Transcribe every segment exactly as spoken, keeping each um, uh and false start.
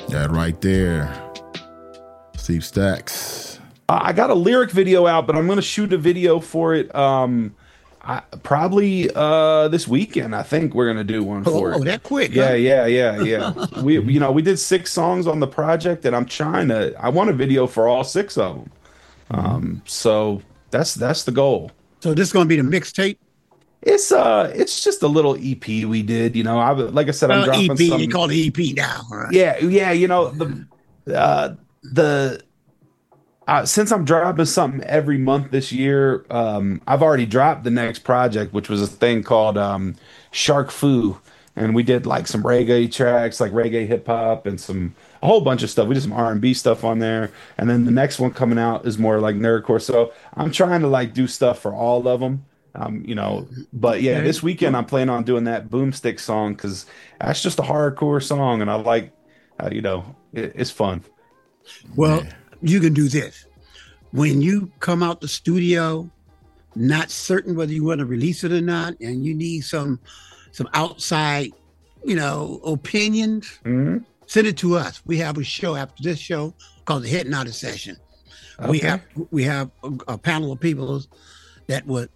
That right there. Steve Stacks. I got a lyric video out, but I'm going to shoot a video for it. Um, I, probably uh, this weekend. I think we're going to do one for oh, it. Oh, that quick? Yeah, huh? yeah, yeah, yeah. we, you know, we did six songs on the project, and I'm trying to. I want a video for all six of them. Um, so that's that's the goal. So this is going to be the mixtape. It's uh, it's just a little E P we did. You know, I like I said, I'm uh, dropping E P. some. You call it E P now, right? Yeah, yeah. You know the uh, the. Uh, since I'm dropping something every month this year, um, I've already dropped the next project, which was a thing called um, Shark Fu, and we did like some reggae tracks, like reggae hip hop, and some a whole bunch of stuff. We did some R and B stuff on there, and then the next one coming out is more like nerdcore. So I'm trying to like do stuff for all of them, um, you know. But yeah, this weekend I'm planning on doing that Boomstick song because that's just a hardcore song, and I like, uh, you know, it, it's fun. Well. Yeah. You can do this. When you come out the studio, not certain whether you want to release it or not, and you need some some outside, you know, opinions, mm-hmm. send it to us. We have a show after this show called the Head Nodded Session. Okay. We have we have a, a panel of people that would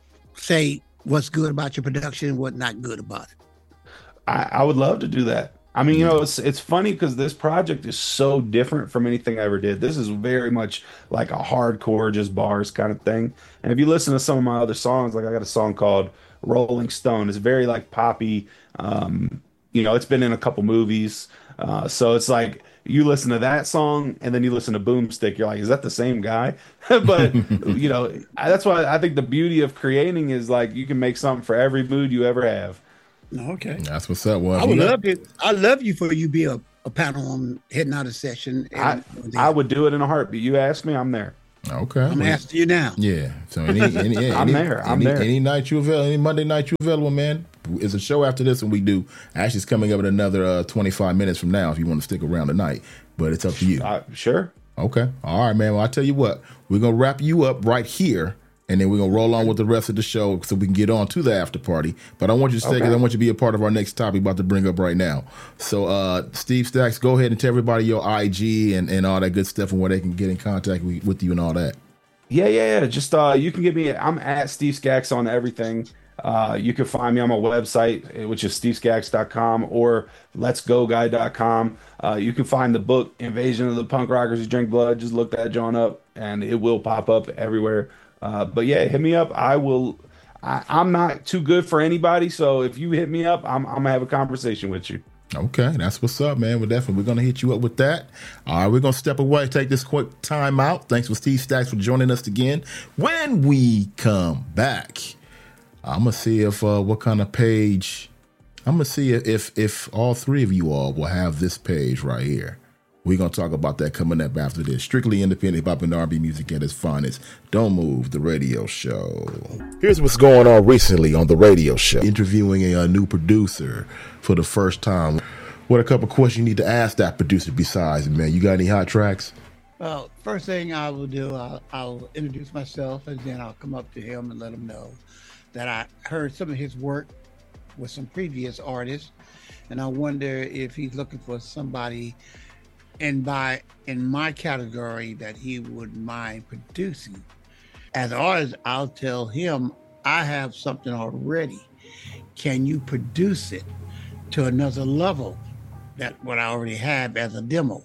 say what's good about your production and what's not good about it. I, I would love to do that. I mean, you know, it's it's funny because this project is so different from anything I ever did. This is very much like a hardcore, just bars kind of thing. And if you listen to some of my other songs, like I got a song called Rolling Stone. It's very like poppy. Um, you know, it's been in a couple movies. Uh, so it's like you listen to that song and then you listen to Boomstick. You're like, is that the same guy? But, you know, that's why I think the beauty of creating is like you can make something for every mood you ever have. Okay, that's what's up. Well, I would love it. I love you for you be a, a panel on Heading Out of Session. I, I would do it in a heartbeat. You ask me, I'm there. Okay, I'm well, asking you now. Yeah, so any, any, yeah, I'm any, there. I'm any, there. Any night you available, any Monday night you available, man. It's a show after this, and we do. Actually, it's coming up in another uh, twenty-five minutes from now. If you want to stick around tonight, but it's up to you. Uh, sure. Okay. All right, man. Well, I tell you what, we're gonna wrap you up right here. And then we're going to roll on with the rest of the show so we can get on to the after party. But I want you to stay because okay. I want you to be a part of our next topic about to bring up right now. So, uh, Steve Stacks, go ahead and tell everybody your I G and, and all that good stuff and where they can get in contact with, with you and all that. Yeah, yeah, yeah. Just uh, you can get me. I'm at Steve Stacks on everything. Uh, you can find me on my website, which is steve stacks dot com or lets go guy dot com. Uh, you can find the book, Invasion of the Punk Rockers Who Drink Blood. Just look that John up, and it will pop up everywhere. Uh, but yeah, hit me up. I will. I, I'm not too good for anybody, so if you hit me up, I'm, I'm gonna have a conversation with you. Okay, that's what's up, man. We're definitely we're gonna hit you up with that. All right, we're gonna step away, take this quick time out. Thanks for Steve Stacks for joining us again. When we come back, I'm gonna see if uh, what kind of page. I'm gonna see if if all three of you all will have this page right here. We're going to talk about that coming up after this. Strictly independent hip-hop and R and B music at its finest. Don't Move, the radio show. Here's what's going on recently on the radio show. Interviewing a, a new producer for the first time. What a couple questions you need to ask that producer besides, man? You got any hot tracks? Well, first thing I will do, I'll, I'll introduce myself, and then I'll come up to him and let him know that I heard some of his work with some previous artists, and I wonder if he's looking for somebody and by in my category that he wouldn't mind producing. As an artist, I'll tell him I have something already. Can you produce it to another level that what I already have as a demo?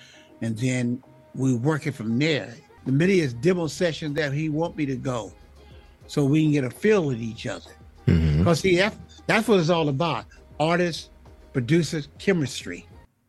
And then we work it from there. The many is demo sessions that he want me to go so we can get a feel with each other. Mm-hmm. Because see, that's, that's what it's all about. Artists, producers, chemistry.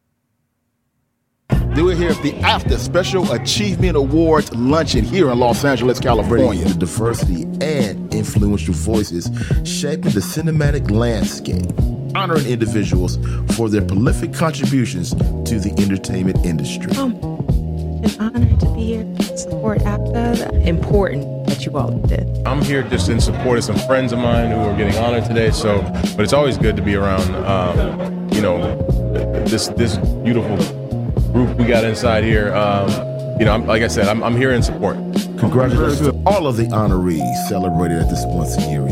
Do it here at the After Special Achievement Awards Luncheon here in Los Angeles, California. The diversity and influential voices shaping the cinematic landscape, honoring individuals for their prolific contributions to the entertainment industry. Um, an honor to be here to support AFTA. Important that you all did. I'm here just in support of some friends of mine who are getting honored today. So, but it's always good to be around, um, you know, this this beautiful group we got inside here. Um, you know, I'm, like I said, I'm, I'm here in support. Congratulations to all of the honorees celebrated at this once a year